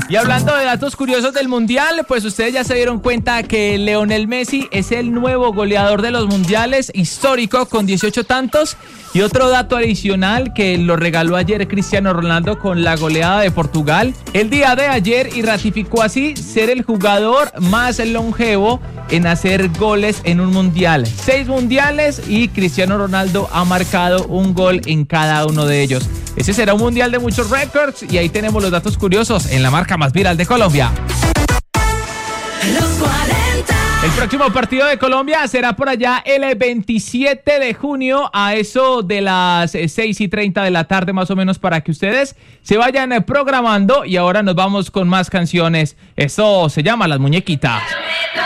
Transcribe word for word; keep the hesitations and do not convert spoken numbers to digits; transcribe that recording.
Y hablando de datos curiosos del Mundial, pues ustedes ya se dieron cuenta que Lionel Messi es el nuevo goleador de los mundiales, histórico, con dieciocho tantos. Y otro dato adicional que lo regaló ayer Cristiano Ronaldo con la goleada de Portugal el día de ayer, y ratificó así ser el jugador más longevo en hacer goles en un mundial. Seis mundiales y Cristiano Ronaldo ha marcado un gol en cada uno de ellos. Ese será un mundial de muchos récords y ahí tenemos los datos curiosos en la marca más viral de Colombia. Los cuarenta. El próximo partido de Colombia será por allá el veintisiete de junio a eso de las seis y treinta de la tarde más o menos, para que ustedes se vayan programando. Y ahora nos vamos con más canciones. Esto se llama Las Muñequitas.